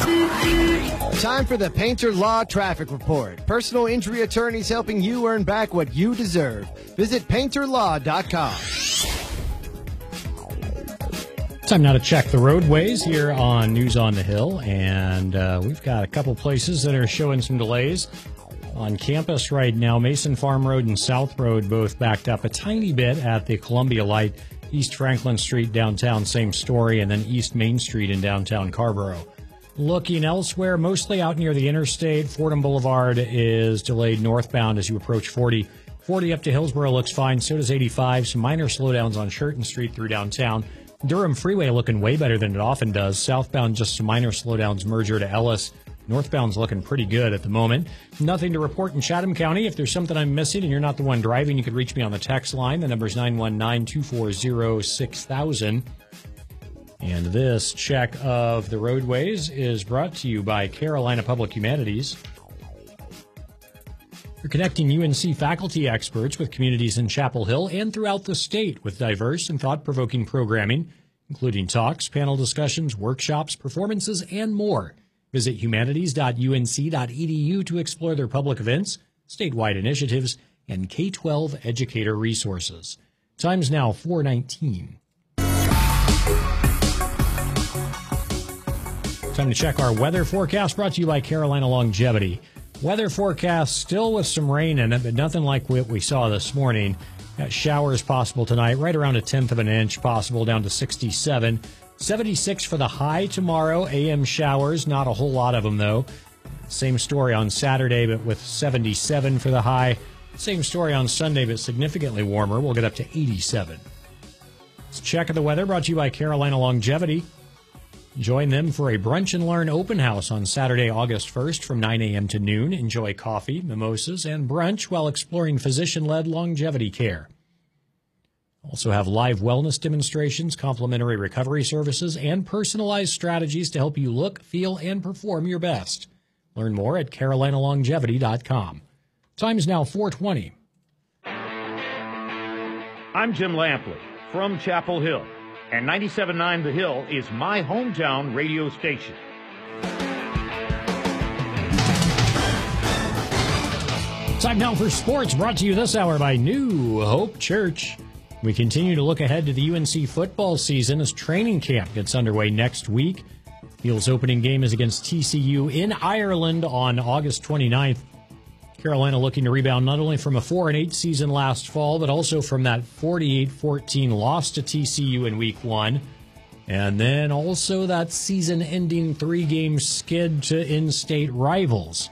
Time for the Painter Law Traffic Report. Personal injury attorneys helping you earn back what you deserve. Visit painterlaw.com. Time now to check the roadways here on News on the Hill. And we've got a couple places that are showing some delays on campus right now. Mason Farm Road and South Road both backed up a tiny bit at the Columbia Light. East Franklin Street downtown, same story. And then East Main Street in downtown Carrboro. Looking elsewhere, mostly out near the interstate. Fordham Boulevard is delayed northbound as you approach 40. 40 up to Hillsborough looks fine. So does 85. Some minor slowdowns on Sherton Street through downtown. Durham Freeway looking way better than it often does. Southbound, just some minor slowdowns. Merger to Ellis. Northbound's looking pretty good at the moment. Nothing to report in Chatham County. If there's something I'm missing and you're not the one driving, you could reach me on the text line. The number's 919-240-6000. And this check of the roadways is brought to you by Carolina Public Humanities. We're connecting UNC faculty experts with communities in Chapel Hill and throughout the state with diverse and thought-provoking programming, including talks, panel discussions, workshops, performances, and more. Visit humanities.unc.edu to explore their public events, statewide initiatives, and K-12 educator resources. Time's now 4:19. Time to check our weather forecast, brought to you by Carolina Longevity. Weather forecast still with some rain in it, but nothing like what we saw this morning. Got showers possible tonight, right around 1/10 of an inch possible, down to 67. 76 for the high tomorrow. AM showers, not a whole lot of them though. Same story on Saturday, but with 77 for the high. Same story on Sunday, but significantly warmer. We'll get up to 87. Let's check of the weather, brought to you by Carolina Longevity. Join them for a Brunch and Learn open house on Saturday, August 1st from 9 a.m. to noon. Enjoy coffee, mimosas, and brunch while exploring physician-led longevity care. Also have live wellness demonstrations, complimentary recovery services, and personalized strategies to help you look, feel, and perform your best. Learn more at carolinalongevity.com. Time is now 4:20. I'm Jim Lampley from Chapel Hill, and 97.9 The Hill is my hometown radio station. Time now for sports, brought to you this hour by New Hope Church. We continue to look ahead to the UNC football season as training camp gets underway next week. Field's opening game is against TCU in Ireland on August 29th. Carolina looking to rebound not only from a 4-8 season last fall, but also from that 48-14 loss to TCU in Week 1. And then also that season-ending 3-game skid to in-state rivals.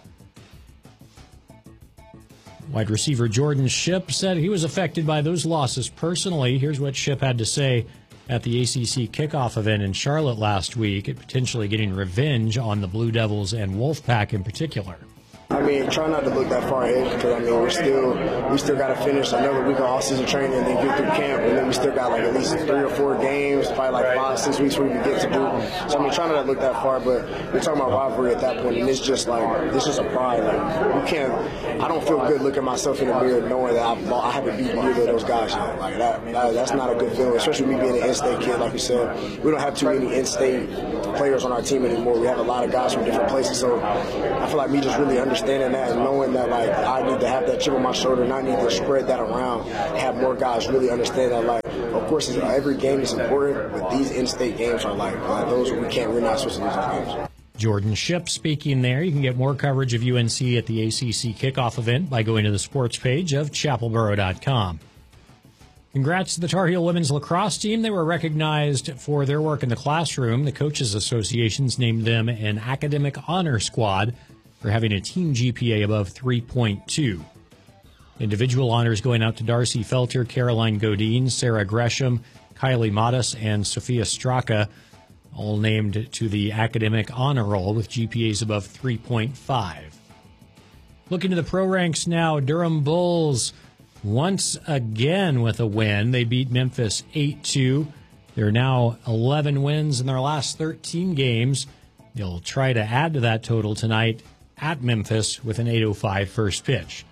Wide receiver Jordan Shipp said he was affected by those losses personally. Here's what Shipp had to say at the ACC kickoff event in Charlotte last week, at potentially getting revenge on the Blue Devils and Wolfpack in particular. I mean, try not to look that far ahead because, I mean, we still got to finish another week of off-season training and then get through camp, and then we still got like at least 3 or 4 games, probably like 5-6 weeks where we can get to do. So, I mean, try not to look that far, but we're talking about rivalry at that point, and it's just like, this is a pride. Like, I don't feel good looking myself in the mirror knowing that I haven't beaten either of those guys yet. Like, that's not a good feeling, especially me being an in-state kid, like you said. We don't have too many in-state players on our team anymore. We have a lot of guys from different places, so I feel like me just really understanding that and knowing that, like, I need to have that chip on my shoulder and I need to spread that around, have more guys really understand that, like, of course, every game is important, but these in-state games are like those we're not supposed to lose those games. Jordan Shipp speaking there. You can get more coverage of UNC at the ACC kickoff event by going to the sports page of chapelboro.com. Congrats to the Tar Heel women's lacrosse team. They were recognized for their work in the classroom. The Coaches Associations named them an academic honor squad for having a team GPA above 3.2. Individual honors going out to Darcy Felter, Caroline Godine, Sarah Gresham, Kylie Modis, and Sophia Straka, all named to the academic honor roll with GPAs above 3.5. Looking to the pro ranks now, Durham Bulls once again with a win. They beat Memphis 8-2. They're now 11 wins in their last 13 games. They'll try to add to that total tonight at Memphis with an 8:05 first pitch.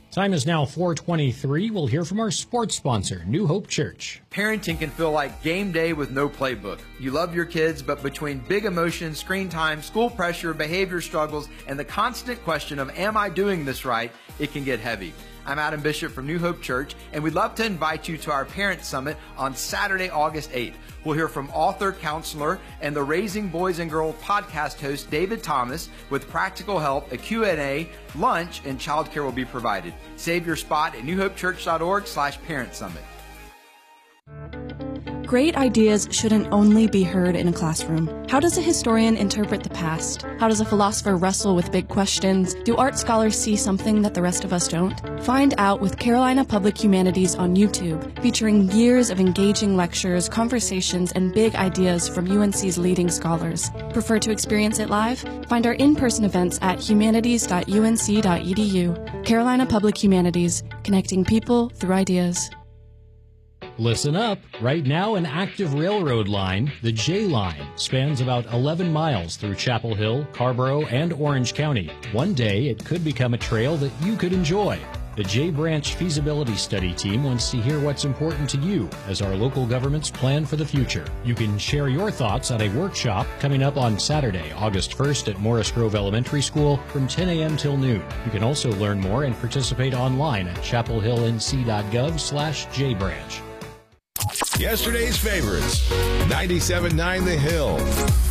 Time is now 4:23. We'll hear from our sports sponsor, New Hope Church. Parenting can feel like game day with no playbook. You love your kids, but between big emotions, screen time, school pressure, behavior struggles, and the constant question of, am I doing this right, it can get heavy. I'm Adam Bishop from New Hope Church, and we'd love to invite you to our Parent Summit on Saturday, August 8th. We'll hear from author, counselor, and the Raising Boys and Girls podcast host, David Thomas, with practical help, a Q&A, lunch, and childcare will be provided. Save your spot at newhopechurch.org/Parent Summit. Great ideas shouldn't only be heard in a classroom. How does a historian interpret the past? How does a philosopher wrestle with big questions? Do art scholars see something that the rest of us don't? Find out with Carolina Public Humanities on YouTube, featuring years of engaging lectures, conversations, and big ideas from UNC's leading scholars. Prefer to experience it live? Find our in-person events at humanities.unc.edu. Carolina Public Humanities, connecting people through ideas. Listen up. Right now, an active railroad line, the J Line, spans about 11 miles through Chapel Hill, Carrboro, and Orange County. One day, it could become a trail that you could enjoy. The J Branch Feasibility Study team wants to hear what's important to you as our local governments plan for the future. You can share your thoughts at a workshop coming up on Saturday, August 1st at Morris Grove Elementary School from 10 a.m. till noon. You can also learn more and participate online at chapelhillnc.gov/jbranch. Yesterday's favorites, 97.9 The Hill.